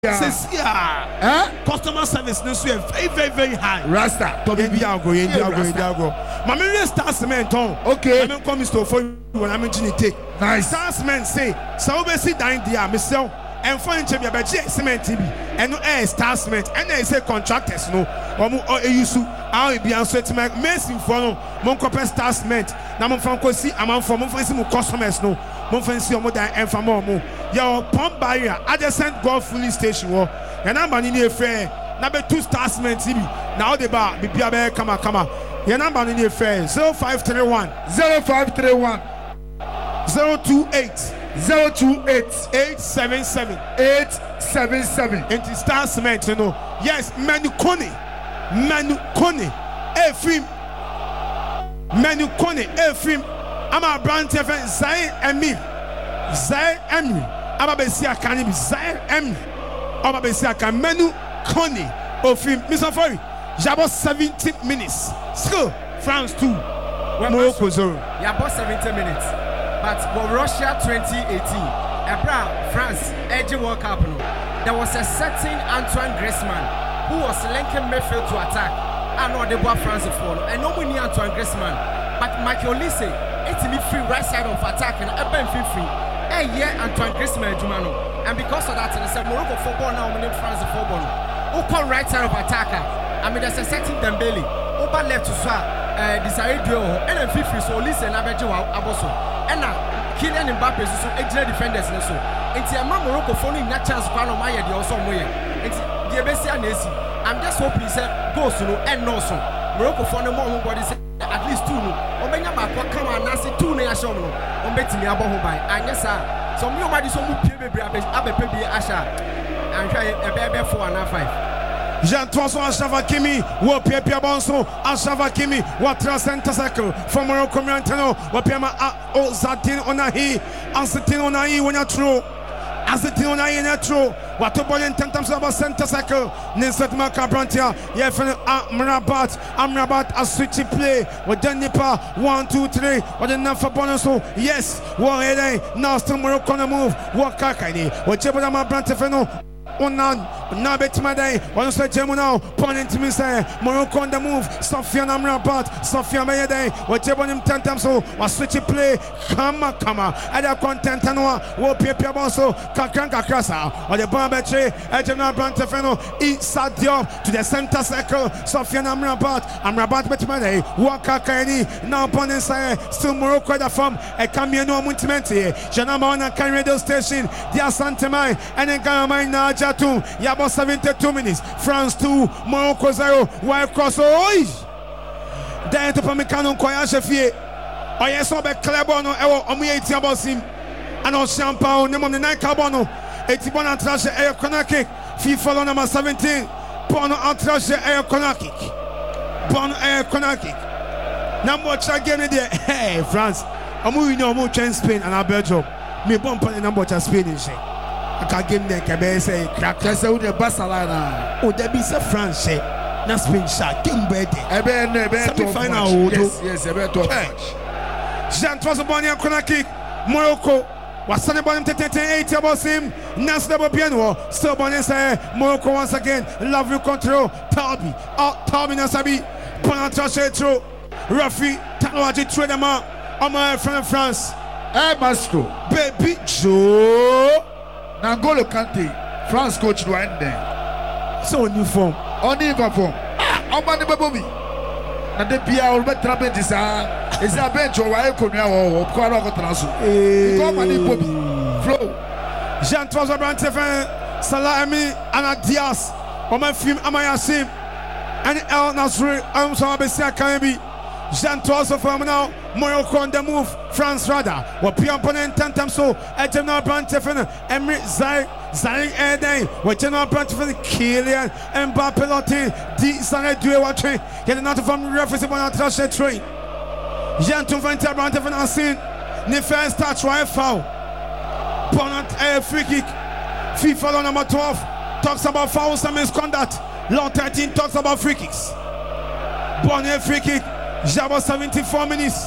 Customer service is very high. Rasta. Mamma Star Cement on. Okay. I'm coming to for when I'm in take. Nice. Star Cement say, so we see down there, myself, and find to be about cement TV and no Star Cement, and they say contractors no, or you so I'll be answered to make messing for no, Moncopa Star Cement. Now, Monfranco see, I'm from Monfancy customers no, Monfancy or more than and for more. Your pump barrier, adjacent Golf Fully Station, and I'm in a fair. Number 2 Star Cement TV. Now the bar, be come. Your number in the fair 0531 0531 028 877 Into Star Cement, you know. Yes, Manu Kone, Efrim, I'm a brand TV, Zaire Emmy, I'm a Bessia Cannabis, Zaire Emmy, I'm a Bessia Can Manu Kone, Ofim, Mr. Furry. About 17 minutes. School, France 2. Morocco 0. Yeah, about 17 minutes. But for Russia 2018, France, Edge World Cup, there was a certain Antoine Griezmann who was linking midfield to attack. I know they bought France for and no money Antoine Griezmann. But Michael Olise, it's me free right side of attack and a ben free. Antoine Griezmann, Jumano. And because of that, they said Morocco football now, we need France football. Who call right side of attacker? I mean, there's a setting Dembele. Over left to Swat, Desiree Duo, and then Fifi, so listen, Abejo Aboso. And now, Kylian Mbappe is so excellent defenders. And so, it's a Morocco phoning that chance for Maya, the also way. It's the Abesia Nesi. I'm just hoping he said, goes to no and no so. Morocco for no more body at least 2. Or many of my come and Nancy 2 nations. Or betting me about by. And yes, sir. So, you might be so much Abe Asha. And try a baby 4 and 5. Jean-François Achavakimi, what Pia Bonso, Achavakimi, what Tracenta Cycle, from Morocco Miantano, what Piama Zatin Onahi, Ansetin Onahi when you're true, Ansetin Onahi in a true, what to boil in 10 times about Center Cycle, Ninsat Macabrantia, Yefan Amrabat, a switchy play, with Denipa, 1, 2, 3, what enough for Bonoso, yes, one headache, now still Morocco on the move, what Kakani, what Jebama Brantefeno. Now bet my day. One say Jemuno, pointing to me say Morocco on the move. Sofian Amrabat, Sofia Mayday. What you want him 10 times so? Was switch play? Come on. Other content and what Pia Bonso, Kakanka Krasa, or the Barbetre, Ejana Brantefeno, Sadio to the center circle. Sofian Amrabat bet my day. Waka Kani, now opponent say still Morocco the form. A Camiano Muntimenti, Janamana Can radio station, Dia Santemai, and then Garamai Naja. Yabo 72 minutes. France 2, Morocco 0. Wild cross. Oi! Then to Pamicano Koya Chefie. Oh, yes, so be Clebono, Omi 80 about him. And on Champagne, Nemon the 9 Carbono. 81 and Trash Air Konaki. FIFA number 17. Bono and Trash Air Konaki. Bono Air Konaki. Number check game there. Hey, France. I'm moving no more change Spain and Belgium. Me bump on the number of Spain in shape. I can't give them a say crack. That's how the Barcelona. Oh, there be some France. Not Spain shot. Game better. Semi-final. Yes, a better match. Jean-François Bonnier Konaki. Morocco. Was Sunday Bonnier 80 about him. Nasser Piano. Still Bonnier say Morocco once again. Lovely control. Talbi. Talbi Nasabi. Penetration through. Rafi. Technology through them out. I'm a friend of France. Mastro. Baby Joe. N'Golo Kante, France coach do end there. So new form. On the form. Omani Babobi. Na de bia o be trabe di sa. Esa bench o wa ekonua o ko ara ko transo. Ko Omani Babobi. Flow. Jean-François Brantefin, Salah Emi, Ana Diaz, Oman Film Amayasim, and El Nasri, Amsa Besia Kanebi. Jean-François from now. Morocco on the move, France rather. What P opponent 10 times so. General Brantefin, Emery Zaire Eden. What General Brantefin, Kylian Mbappe Lotti, D. Sané Due watching. Get not from reference on a trash train. Jean to Venter Brantefin and seen. The first touch, right foul. Bonnet a free kick. FIFA law number 12 talks about fouls and misconduct. Law 13 talks about free kicks. Bonnet free kick. Jabo 74 minutes.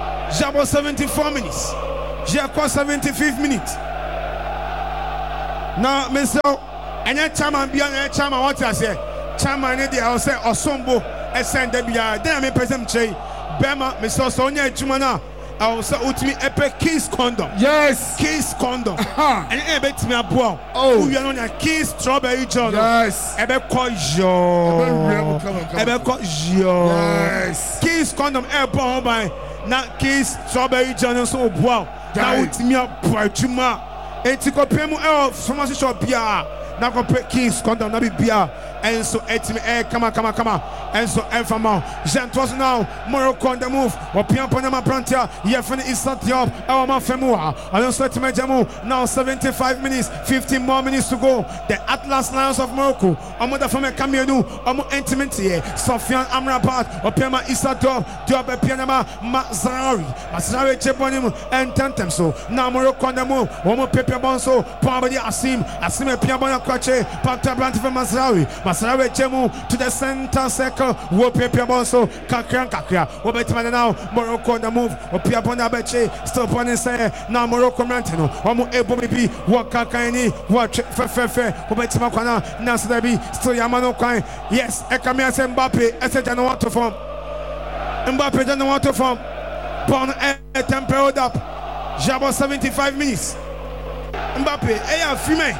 Jabo 74 minutes. Jabo 75 minutes. Now, Mr. And your chairman be on your chairman, what I say? Chairman, I say, or Sombo, and send them here. Then I may present Jay. Bema, Mr. Sonia Jumana. I also ultimate epic Kiss condom. Yes. Kiss condom. And it bet me a boy. Oh, you are on a Kiss strawberry john. Yes. Ebe call yo. Ebe call yo. Yes. Kiss condom air bomb by not Kiss strawberry john so wow. Now with me a boy chuma. Etiko pemu el pharmacy shop bia. Now go pay Kiss condom na be bia. And so etime come on. And so Enfama, Jean was now Morocco on the move. Opian Panama Brantia, Yefan is not job, Elma Femua. I don't start to Jamu now 75 minutes, 15 more minutes to go. The Atlas Lions of Morocco, Amoda from a Camino, Amo Intimacy, Sofian Amrabat, Opiama Isador, Diobe Pianama, Mazari Chebonim, and Tentem. So now Morocco on the move, Omo Pepe Bonso, Pabadi Asim Piabona Quache, Panta Branti from Mazari Chemu to the center circle. Pepe Bonso, Kakra, Obetima now, Morocco on the move, Piabona Beche, still on say now Morocco Mantino, Omo Ebo maybe, what Kakani, what Fefe, Obetima Kana, Nasabi, still Yamano Kai, yes, Ekamia Mbappe, I said I don't want to form. Mbappe doesn't want to form. Pon tempered up. Jabo 75 minutes. Mbappe, female.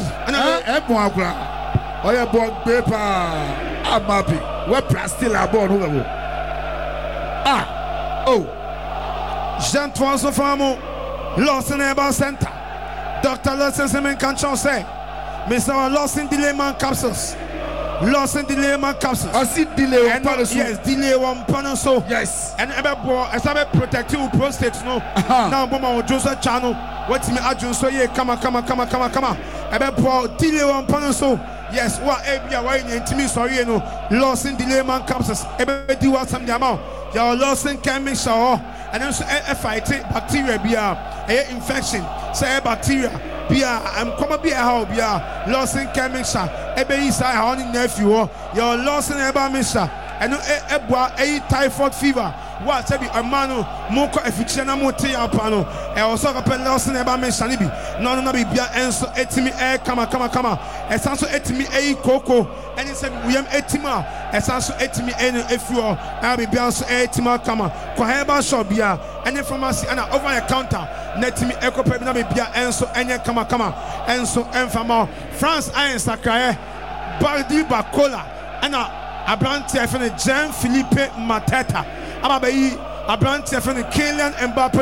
Oh, yeah, boy, paper. I'm happy. We're still a board. Jean-François Famo, Lawson Airborne Center. Dr. Lawson Semen Canchon say, Mr. Lawson Delayman Capsules. Lawson Delayman Capsules. I see delay one panel. Yes, delay one panel. So, yes. And I started protecting prostate. No, now, Boma, Joseph Channel. What's me? I just say, yeah, come on. I bet delay one panel. So, yes, what ABI, why in me, sorry, you know, Lawson Delayman Capsules. Everybody do what some amount. Your Lawson can make sure. And then so fight bacteria be a infection. Say bacteria be a I'm come be a how be a Lawson can make sure. Ebe is I only nephew. Your Lawson eba mixture. And no a typhoid fever. What say be a mano moko efficiena moti apano. E also a Lawson eba mixture ni bi. No be bia enso etimi come. Esanso etimi cocoa. And it's a William Etima, as also Etimi and if you are, I'll be Bianso Etima Kama, Koheba Shobia, and pharmacy and over a counter, Netimi Eco Pebnabia, and so Anya Kama, and so Enfama, France Iron Sakae, Bardi Bacola, and a brand Tiffany Jean Philippe Mateta, Ababai, a brand Tiffany Kylian Mbappe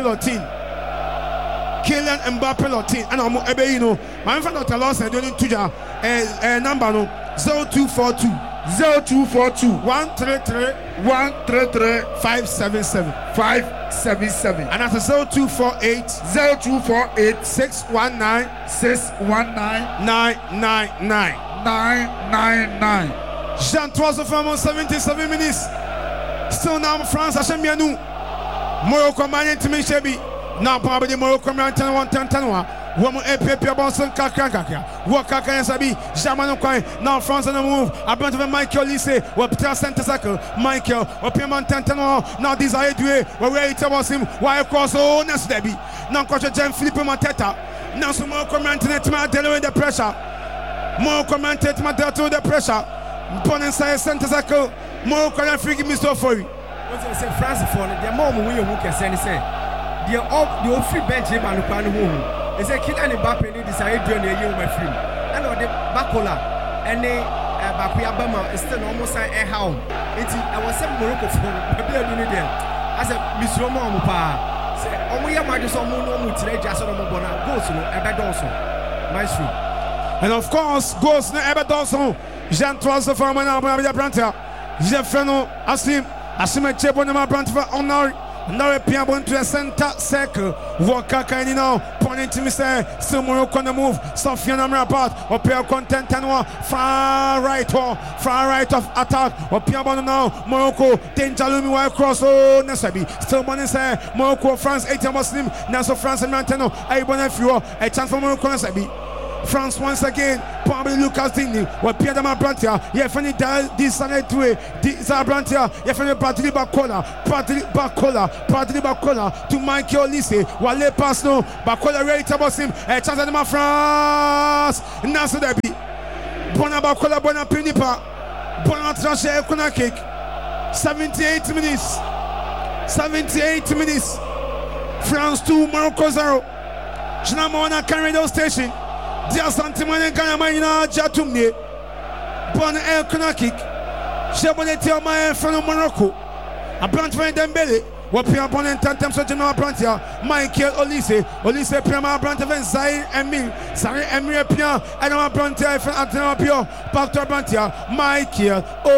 Lotin, and I'm Ebeino, my friend Dr. Lawson, I don't need to a number no. 0242 133 577 and that's 0248 619 999. Jean-François Famon 77 minutes. Still now France Hashemianou. Morocco man to me Shebi. Now probably Morocco man 110. Woman Pepe Bonson Kakaka. Waka Sabi, Jamano Coin, now France on the move. A bunch of Michael Lise, or Peter Center Circle, Michael, or Pieman Tantano, now desire to where ready to was him, why across all Ness Debbie. Now Coach Jen Felipe Mateta. Now some more commenting at my delay the pressure. More commented my delta the pressure. Pon inside Center Circle, more can free me so for you. What's I say, France for the moment we who can say, the old free bench him and the they say Kylian Mbappe need decide to do a year with my friend. And the Bacola and the Bakuya Bama is still almost a hound. I was a Morocco for maybe a minute there. I said, Miss Roma Mupa, say, oh, we are my son, no, today, just on the Bona, goes to Ebed also. Nice room. And of course, goes to Ebed also. Jean-François Farman, Branta, Jeffreno, Asim Chebonema Branta, Honor. Now a piano to the center circle. Waka Kaini now, pointing to me say, still Morocco on the move. Sofian Amrabat, or Pierre Content and far right of attack. Or Piano now, Morocco, danger Lumi while cross. Oh, Nasabi, still money say, Morocco, France, 8 Muslim, Naso France and Manteno. I want if you a chance for Morocco Nasabi. France once again. Probably Lucas Digne. What Pierre de Mabrantia. Yeah, funny this Sunday to it. This Abrantia. Yeah, funny Patri Bacola to Michael Olise. Wale pass no. Bacola ready to boss him. A chance at my France. Naso Debi. Bona Bacola, Bona Pinipa. Bona Trashe Ekuna kick. 78 minutes. 78 minutes. France 2, Morocco 0. Jinamona can radio station. Dia Santimane Ganamayina Jatumne. Bon El Kunakik. Shaboneti Omaya from Morocco. A plant for Dembele. What Pia Bonnet Tantam Sojama Plantia. Michael Olise Prima Brantaven Zaire Emil. Sari Emir Pia. Anama Brantia from Antena Pio. Pactor Brantia. Michael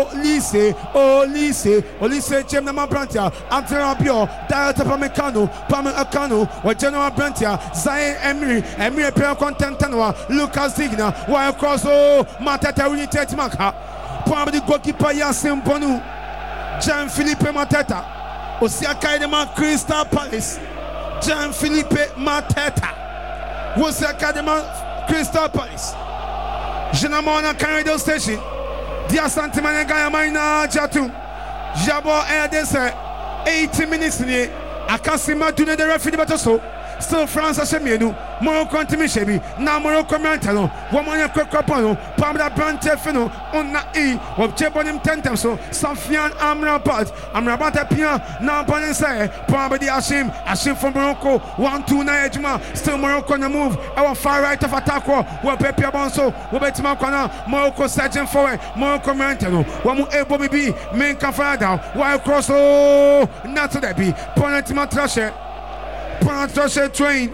Olise Gemma Brantia. Antena Pio. Diata Pamecano. Pamecano. What General Brantia. Zaire Emir Pia Contentanoa. Lucas Digna. While across Matata Unity Maka. Probably goalkeeper Yasim Bonu. Jean-Philippe Mateta. Osiakai de Crystal Palace. Jean-Philippe Mateta. Osiakai de Crystal Palace. Jenamona Radio Station. Dia Santimane Gayamaina Jatu. Jabo Erdese. 80 minutes in Akasima Dune the referee Batoso. Still France Ashemienu. Morocco Antimishebi. Now Morocco Mantano. Womania Kokopano. Pamela Brantefino. Onna E. Of Chebonim Tentemso. Safian Amrabat. Amrabat Pia. Now Bonensay. Probably Ashim from Morocco. 1-2 Najma. Still Morocco on the move. Our far right of attack. Where Pepe Bonso. Wobetima Kona. Morocco surging forward. Morocco Mantano. Wamu Ebo Bibi. Main Kafada. While cross. Oh. Not to that be. Ponetima Trashe. Pantrashe train.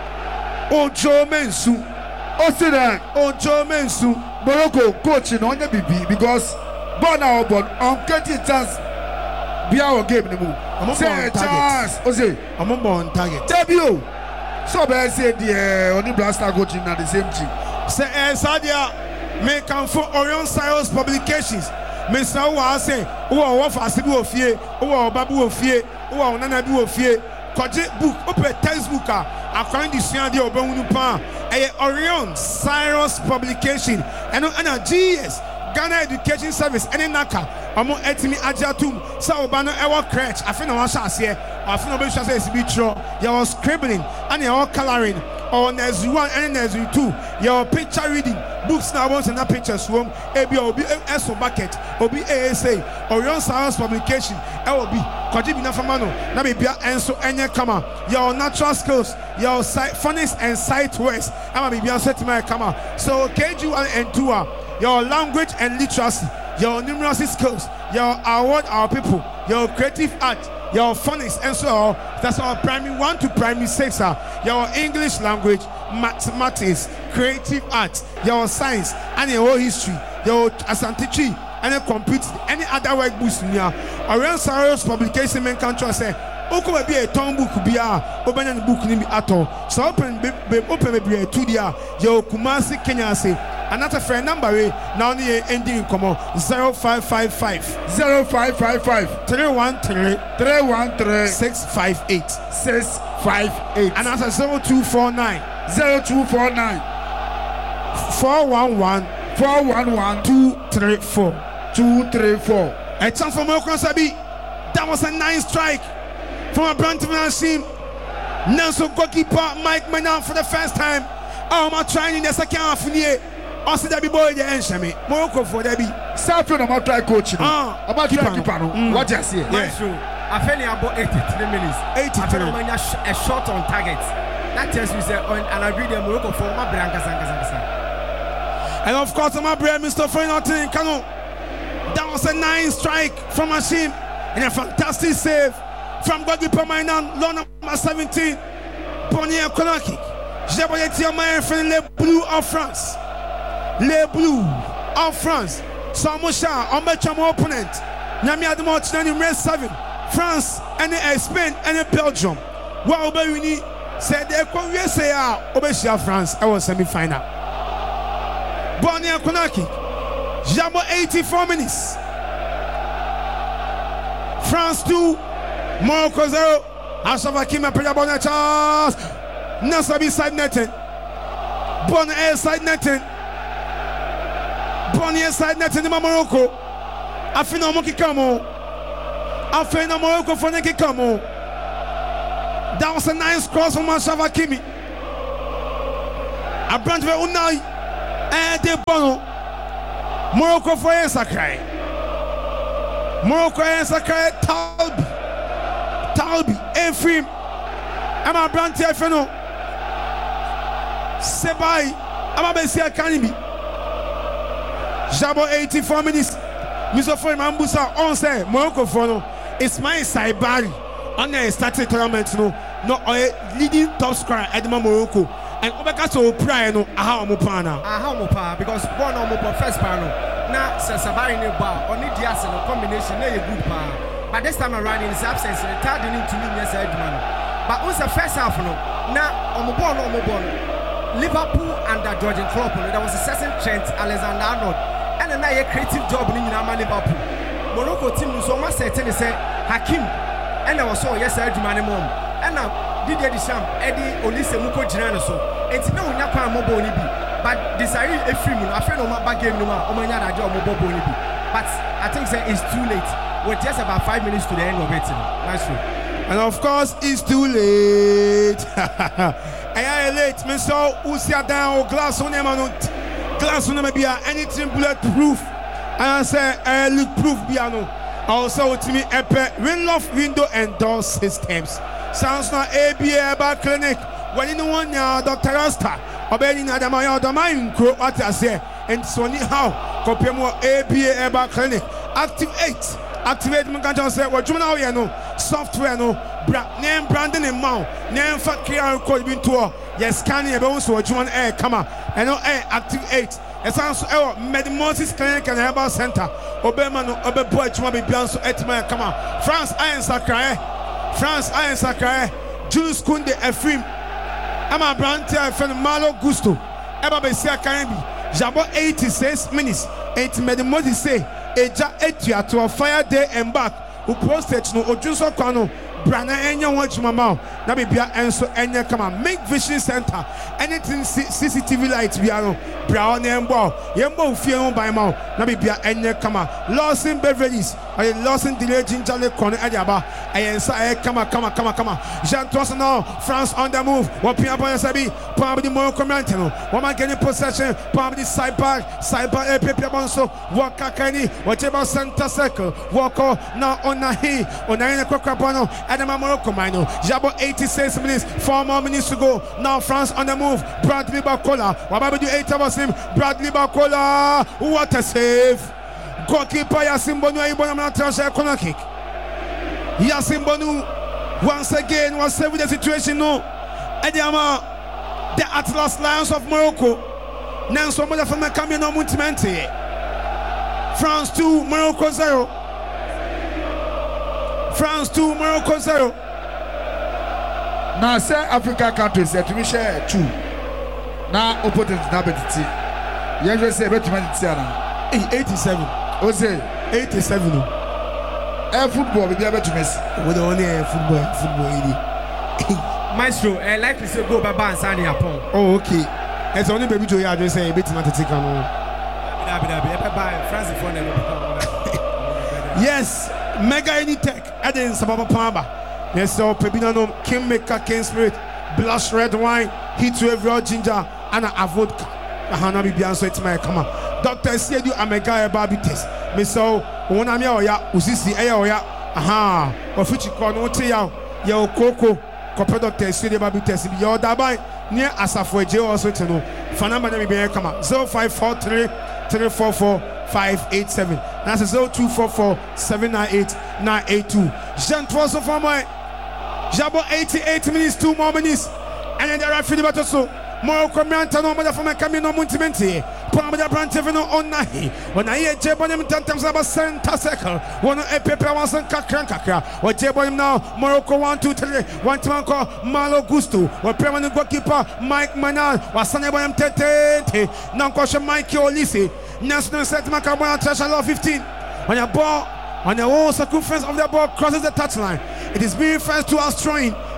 Ojo Mensu. Osida. Ojo Mensu. Morocco coaching on the BB because Bona Obon on 20 chance. Be our game in the move. I'm on target. Ose. I'm on target. Debut. So I said the only blaster coaching at the same team. Say Sadia may come for Orion Cyrus Publications. Mr. Owa say, Owa Fasibu of Fie, Owa Babu of Fie, Owa Nanabu of Fie. Book, open textbook. According to Siandi Obenupa, Orion Cyrus Publication, and GS Ghana Education Service, and Naka, Amo Etimi Ajatum, Saubano Ewa Crutch. I think I was here. I think I was here. You are scribbling and you are coloring. Or there's one and there's two. Your picture reading books now once and that pictures from ABOB SO bucket OB ASA Orion Science Publication LOB Kojibi Nafamano Namibia and so any kama your natural skills, your phonics and sight words. I'm a Bibia set my kama. So KG1 and 2 your language and literacy, your numeracy skills, your award our people, your creative art, your phonics and so on. That's our primary 1 to primary 6 your English language, mathematics, creative arts, your science and your history, your asantichi and your computer, any other work books in here. Orion Cyrus Publication men country say Oko be a ton book be open and book ni at all. So open be a 2 dia your Kumasi Kenya say another friend number now the ending come 0555 313 658 and that's 0249 411 234. A chance for Morocco Sabi. That was a nice strike from a Brantaman team. Nelson goalkeeper Mike Menan for the first time. Oh, I'm trying in the second half in here. Also, that be boy the enemy. Morocco for that be. South I'm not try coaching. About keeper. What you say? Yeah. I feel about 83 minutes. 83. A shot on target. That tells me say and I read the Morocco for my Branca. And of course, my brother Mr. Fernandin Kano. That was a nice strike from Hashim and a fantastic save from goalkeeper Mainan, law number 17, Bonnier Konaki. Jaboyeti my friend Le Bleu of France. Le Bleu of France. Samusha, on match opponent. Nami Adamo in 7. France and Spain and Belgium. Well, we said they come say Obesia France. I was semi-final. Bonnier Konaki. Jambo 84 minutes. France 2, Morocco 0. Ashraf Hakimi a pretty bonnet chance. Nasabi side netting. Bon air side netting. Bon air side netting in Morocco. I feel no monkey come on. I feel no Morocco for Neki come on. That was a nice cross from Achraf Hakimi. A branch of Unai and the Bono. Morocco for Sakai. Morocco and Sakai Talbi Ephraim. I'm a branch of Feno. Sebai. I'm a Bessia Kanibi. Jabo 84 minutes. Mr. Mambusa on say Morocco for no. It's my Saibari. On the starting tournament no leading top scorer at the Morocco. And Obeka so prior no aha omopana because one omopo first panel na Sabari ne ba oni Diaz no combination na a good pa but this time around in his absence the third inning to me yes Edman but on the first half no na omobo Liverpool under Jurgen Klopp there was a certain Trent Alexander-Arnold and then a creative job in Liverpool Morocco team so much certain say Hakim and I was so yes Edman mom and now Didier Deschamps, Eddie Olise Muko Girano so. And now we not quite mobile nibi. But desire a free moon. I feel no more back game no more. Omanya job mobile nibi. But I think that it's too late. We're just about 5 minutes to the end of it. That's true. And of course, it's too late. I late. Me so usia down glass on them glass on them be anything bulletproof. And I say look proof piano. Also to me epe Winloft window and door systems. Sounds like ABA Bar Clinic. When you want your Dr. Rasta, obeying Adamaya Domain, what I say, and so anyhow, compare more ABA Bar Clinic. Activate Mangajan say, what you know, software no, name Brandon and Mount, name fat QR code bin tour, yes, scanning about so what you want air, come on, and no air activate. It sounds like Medimosis Clinic and Herbal Center. Obema no, Obeboy, you want to be beyond so etma, come on. France, Iron Sacre. France Iron Sacre, Jules Kunde Ephraim, Ama Brantia Fen Malo Gusto, Eba Bessia Karimbi, Jabo 86 minutes, 8 Medimodi say, Eja Etia to a fire day and back, who posted no Ojuso Kano, Brana Enya watch Mamma, Nabibia Enso Enya Kama, make vision center, anything CCTV lights, Biano, Brown and Ball, Yembo Fion by Mount, Nabibia Enya Kama, Lawson Beverages, I Lawson delay Jinjale Corner Adiaba, I say Kama, Jean Tossano, France on the move, what Piapa Sabi, Pabdi Morocco Mantano, woman getting possession, Pabdi Cyber, Pepia Bonso, Wakakani, whatever center circle, Wako, now on Nahi, on Naina Kokapano, Adama Morocco Mino, Jabo 86 minutes, 4 more minutes to go. Now France on the move, Bradley Bacola, Wababu 8 hours him, Bradley Bacola, what a save! Goalkeeper Yasin Bonu, Ibonamana transfer corner kick. Yasin Bonu, once again, was saving the situation. No, Ediama, the Atlas Lions of Morocco. Now, somebody from the Camino Muntimenti. France 2, Morocco 0. France 2, Morocco 0. Now, say Africa countries that we share 2. Now, opponents now better. You just say better man 87. O say 87. Football we be able to miss. We don't only football. Maestro, like to say go Baba and Sani upon. Oh, okay. It's only baby to you. I just say a bit to take on. Yes, Mega Anytech. Adding Sababa Pamba. Yes, so Pebinano, King Maker, King Spirit, Blush Red Wine, Heat to every ginger, and a vodka. Hanabi Bianso, it's my come on. Dr. Siedu Amega Barbites. Miss so, one am ya, Usisi Aoya, aha, or Fuchiko, no tea, yo coco, Copper Dr. Siedu Barbites, your dabai, near Asafo Joe also to know. Fanama be come on, 0543 344 587. That's 0244 798 982. Jean Trosso for my Jabo 88 minutes, 2 more minutes. And then there are Philip Batoso. Morocco Miantano, mother from a Camino Muntimenti. Pamada Brantevino on Nahi. When I hear Jebonim Tantam Saba Santa Circle, one a paper was on Kakranka. Or Jebonim now, Morocco 1, 2, 3, 1 to Uncle Malo Gusto. Or permanent goalkeeper Mike Manal was Sanabam Tete. Now, Kosha Mike Olisi. National set Macabana Trashala 15. On a ball, on the whole circumference of the ball crosses the touchline. It is being first to us throwing.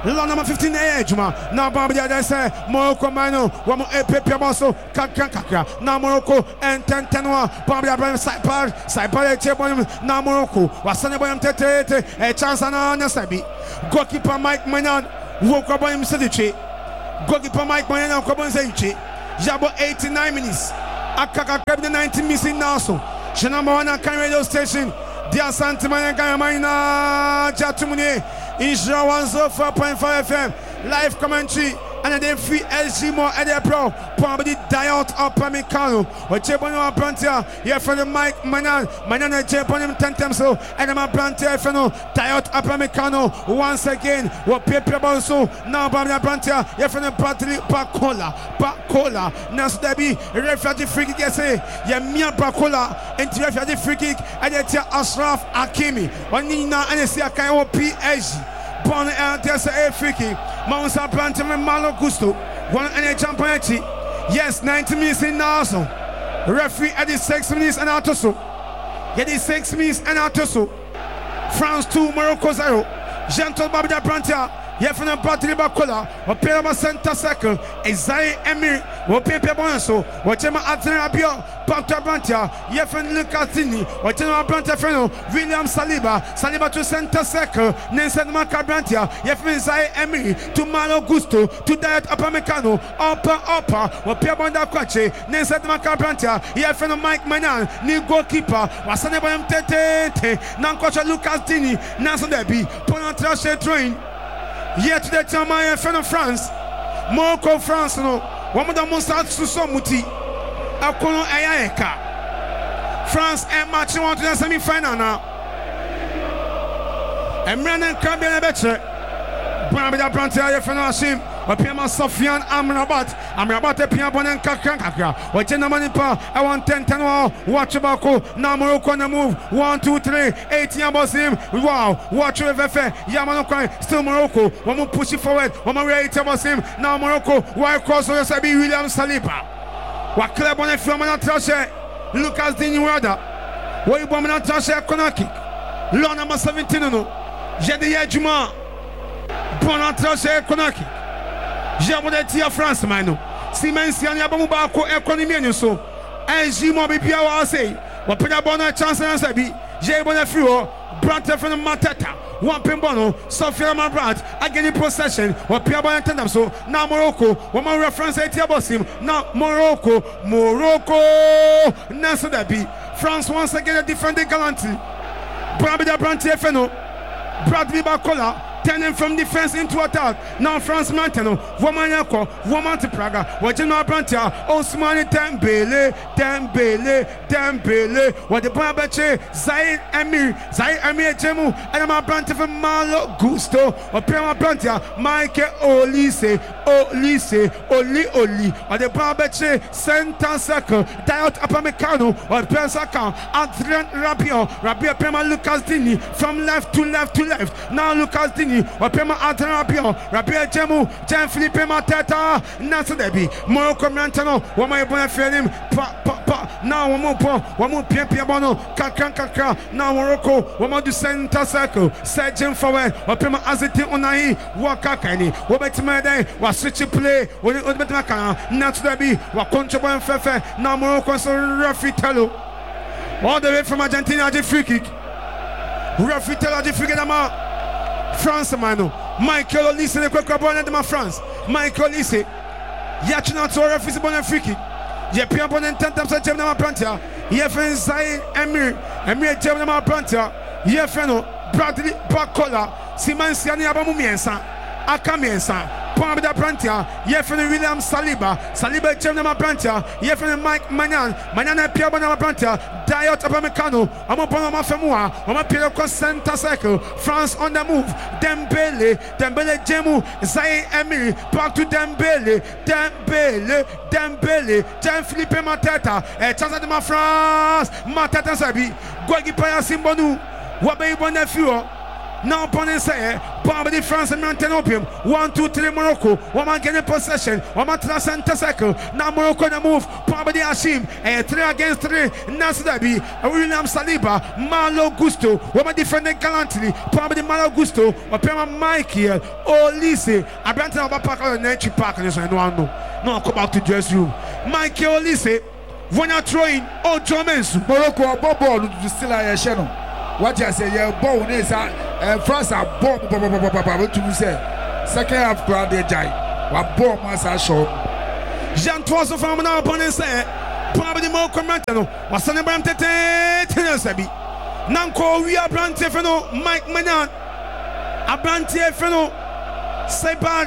Law number 15 Ejuma. Now Bobby they say Morocco Mano. One Pepe Bosso. Kakra. Now Morocco and 10-10. Bobby Abraham Saipar Chebon. Now Morocco. Wasana Boyam Tete. A chance on Nasabi. Goalkeeper Mike Manan. Woke up on him Sedici. Goalkeeper Mike Manan Cobon Sedici. Jabo 89 minutes. Akaka kept the 19 missing now. So she number 1 at radio station. Dia Santimana Garamina Jatumune. Insha 104.5 FM live commentary and then free LG more at the pro probably diet up Pamicano or Chebono Plantia here from the Mike Manan Japonim 10 times so and my Plantia Feno diet up Pamicano once again what Pepe Bonso now Bamia Plantia here from the Patri Bacola Nas Debbie refugee free kick say Yamia Bacola and refugee free kick and yet Ashraf Hakimi one Nina and Siakayo PSG Bon there's a free kick. Mount Plantam and Malo Gusto. One and a champion. Yes, 90 minutes in Naso. Referee at the 6 minutes and out so. Get the 6 minutes and out so. France 2, Morocco 0. Gentle Babida Plantia. Here from the Battery Bacola, or Pelama Center Circle, Isaiah Emir, or Pepe Bonso, or Chema Atenabio, Pacta Brantia, here from Lucasini, or Chema Branta Freno, William Saliba to Center Circle, Nelson Maca Brantia, here from Isaiah Emir, to Malo Gusto, to Diet Upamecano, Upper, or Piabonda Quache, Nelson Maca Brantia, here from Mike Manan, new goalkeeper, Wasanebam Tete, Nancocha Lucas Dini, Nanson Debbie, Ponantrache Train. Yet the time I friend of France, Morocco France, no, one of the most Susomuti, Akono Ayaka. France and matching on to the semi final now. And Brandon Cabin better. Brabida Brantia, friend of Hashim. Opema Sofian Amrabat Piabon and Kakra. What Manipa, I want 10-10. Watch Bako, now Morocco on the move. 1, 2, 3, 8 Yabosim. Wow, watch FF, Yamano, still Morocco. One more push it forward, one more 8 Yabosim. Now Morocco, wide cross on the Sabi William Saliba. What club on a film and Trashe, Lucas Dinurada. What you bomb and Trashe Konaki. Law number 17, no. Jedi Juma. Bonatrashe Konaki. Jamodetia France mano. Simensian Yabamubako economy so. And Jimo Bipia was say. What Pinabona chance and Sabi. Jabona Furo. Branta from Matata. One Pimbono. Sofia Mabrat. Again in possession. What Piabona Tandam so. Now Morocco. One more reference at Yabosim. Now Morocco. Nasa Dabi. France once again a defending gallantry. Brabida Brantia Feno. Bradley Bacola. Turning from defense into attack. Now France Mantano, Womanako, Woman to Praga, Wajima Brantia, Osmani Dembele, what the Babache, Zaire Emir Jemu, and my Brantia from Malo Gusto, or Prima Brantia, Mike Oli, or the Babache, Center Circle, Diot Upamecano, or Pensaka, Adrian Rabia Prima Lucas Dini, from left to left. Now Lucas Dini. Opema Atanapio, Rabia Jemu, Jan Felipe Mateta, Nasa Debi, Morocco Mantano, Wama Bonafelim, now one more Piabono, Kakra, now Morocco, Wama du Center Circle, Sergeant forward, Opema Azeti Unai, Wakakani, Wabetimade, was switch play, when it was Betamaka, Nasa Debi, Wakonchaban Fefe, now Morocco, so Rafitalo, all the way from Argentina, the free kick, Rafitalo, the free kick, France mano, Michael Olise le kwa bona de ma France. Michael Olise. Yachina to refuse bon free kick. Ye pia bon 10 times at na ma Plantia. Ye fen Zaire Emir jem na ma Plantia. Ye feno Bradley Bacola. Simansia ni abamu miensa. Aka miensa. Pambida Brantia, Yefren William Saliba jem na ma Brantia, Yefren Mike Manan Piabona ma Brantia, Diot Upamecano, Amopona Mafemua, Amapiro Center Circle, France on the move, Dembele Jemu, Zaire Emiri, back to Dembele, Jan Philippe Mateta, Chance de ma France, Mateta Sabi, Goalkeeper Simbonu, Wabe Bonafio, now opponent say, Probably France and maintain opium. 1, 2, 3 Morocco. One man getting possession. One man to the center circle. Now Morocco in a move. Probably Hashim. 3 against 3. Nasdabi. William Saliba. Malo Gusto. One man defending gallantly. Probably Malo Gusto. Or Pema Michael. Olise. I brought to Park on the entry park. And so no, come back to dress room. Michael Olise. When you're throwing, Jomens. Morocco, ball to still a channel. What I say, your ball is France are bomb to say. Second half crowd they die. What bomb must I show? Jean Tosso from an opponent say, probably more commentano. Was on a brand Tennessee. Nanko, we are brand Tefano, Mike Manan. A brand Tefano, Seban,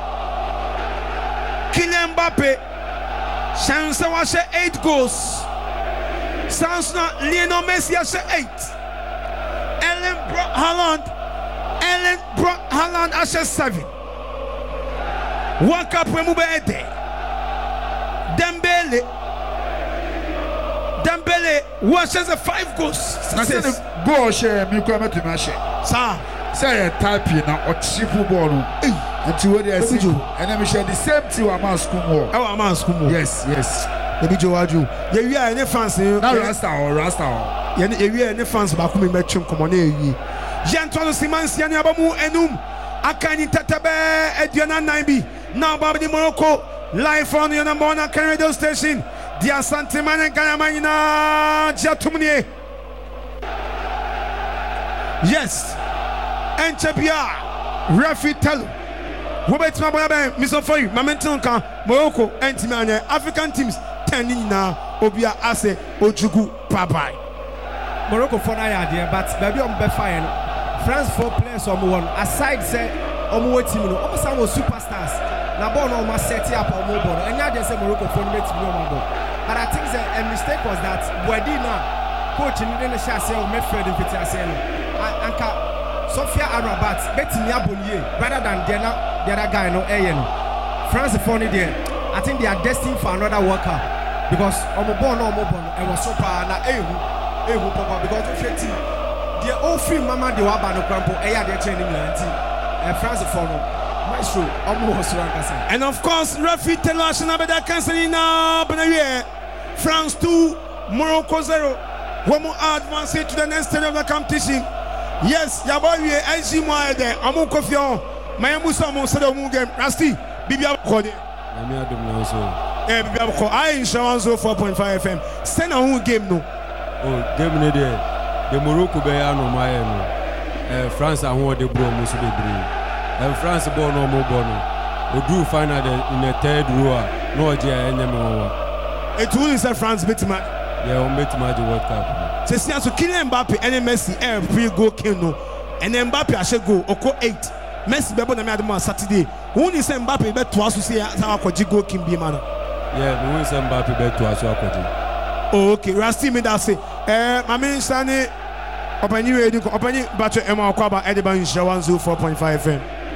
Kylian Mbappe. Chance was 8 goals. Sans not Lionel Messi has 8. Ellen brought Haaland as 7. Walk up when we were there. Dembele was 5 goals. Go share me come to my share. Sir, say a type now or triple ball. And to what they see, and then we share the same thing with my school more. Oh, my school. Yes. Maybe Joe Adu. Yeah, we are any fans. Now Rasta. Yeah, we are any fans back home in Metro. Come on, Jean-Antoine Simansi and Abamu Enum. Akani Tatabe Ediana Naimbi. Now, Babadi Morocco. Live on your number 1 radio station. Dia Santiman and Ganamayina Jatumni. Yes. Enchepia. Rafi Telu. Robert Mababe, Mr. Foy, Mamentonka, Morocco, and Timania, African teams, 10 na Obia Ase, Ojugu, Papai. Morocco for idea, but maybe on Befire. France 4 players on one. Aside, say, Omo team, almost some superstars. Nabon almost set up on mobile, and now they say Morocco for me to be. But I think a mistake was that Boadina, coach in the Chassel, Medford in Pitiaseno, Anka. Sophia Arabat, betting Yabonye, rather than the other guy, no AN. France is funny there. I think they are destined for another World Cup because Omobon, and was so far na because of your team. The old film Mama de Wabano Crampo, they're training France is funny. Maestro, almost and of course, Rafi Telashin Abeda canceling now, France 2, Morocco 0. One more advance to the next stage of the competition. Yes, Yaboye, NG Moy there. Amu Kofio, Mayamusa Monsedo Mugem, Rasti, Bibia Kode. Bibia Ko, I insurance 4.5 FM. Send a whole game no. Oh, game no there. The Morocco be no my France are one the bro musu de bri. France born no more born. We do final in the third row. No dia enemy. It will is France beat man. Yeah, we beat man the World Cup. Se si aso Kylian Mbappe and Messi free goal kill no. And Mbappe a go oko 8. Messi be na me adom Saturday. Who ni say Mbappe be to aso say how akwaji goal king be man. Yeah, we say Mbappe be to aso akwaji. Oh, okay, Rasti me that say mama sane opani we ko opani batcho ema akwaba Ediban Insurance 4.5 FM.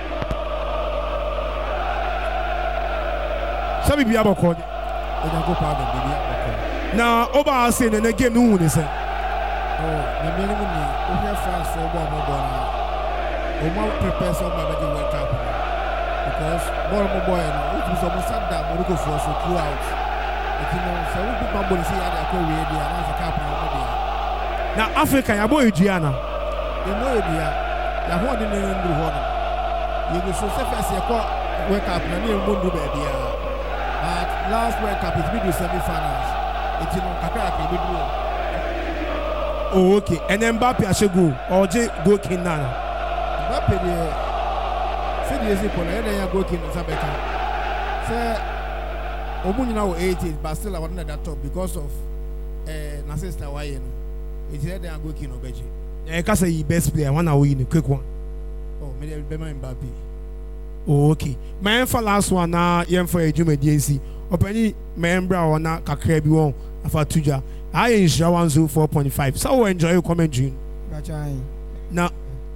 Sabi bi aboko de. Oda go pa de bi aboko. Na oba say na game no hu ni say. The minimum is France for one more. We want to prepare some of the World Cup because more boy, it was almost that Morocco for us throughout. If you know, so we put my body see how they are ready and as a cup. Now Africa, ya boy Gianna. The more you are holding in the water. You will so first you call World Cup and you won't do baby. But last World Cup is big semi-finals. It's in Kakaki, big rule. Oh, okay. And then Mbappe should go or J go king now. Mbappe, say the easy point. Then you go king Zabeka. Say, Omunyi now 80, but still I want at that top because of Nasista Wayen. It's here they are go king Obeji. I can say best player. One away in a quick one. Oh, maybe Mbappe. Oh, okay. My for last one now. Yem for a Jume DNC. Openi member or na kakrebi one afa tuja. I insurance 4.5. So enjoy your comment June. Now,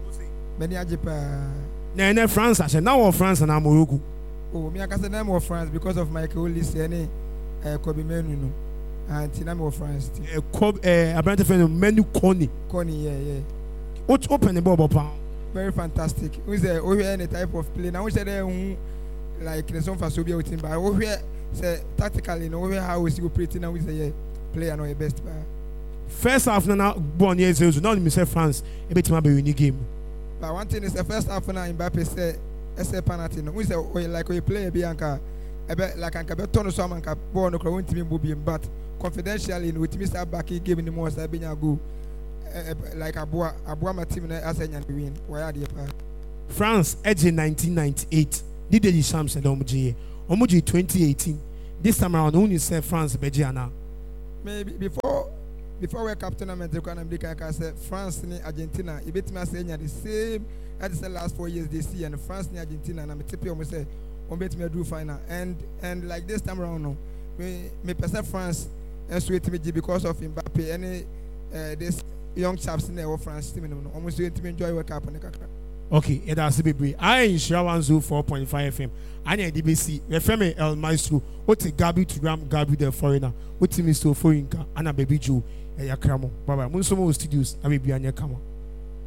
na France. I said now France and Morocco. Oh, me I can say name of France because of Michael Olise and Kobe Menu. And name of France. A brand friend menu Connie. Yeah. What open the bubble pound? very fantastic. We say we any type of play. Now we say they like the some for Soviet team, but we say tactically, you know, we how we see operating. Now we say yeah, player no the best. First half now born years old. Now me say France a bit more be winning game. But one thing is the first half now Mbappe say penalty. No, we say like we play Bianca. Like anka be turn so anka ball no won timi bobi but confidentially with Mr. Baki giving the most abenya go like aboa my team na asenya win why are pa France edge in 1998 did the Champs and Omuji 2018 this time around only say France bejiana maybe before World Cup tournament they can say France ni Argentina e betimi asenya the same as the last 4 years they see and France ni Argentina na me tipi almost say on bet me do final and like this time around no me perceive France and sweet me because of Mbappe any this young chaps in the France team no almost going to enjoy World Cup on the kakra. Okay, it has to be brief. I ensure 104.5 FM. I need DBC. The family El Maestro. What a Gabi to Ram Gabi the foreigner. What team is so foreign? Anna baby Joe. Yakramo. Baba. Munsomo studios. I will be on your camera.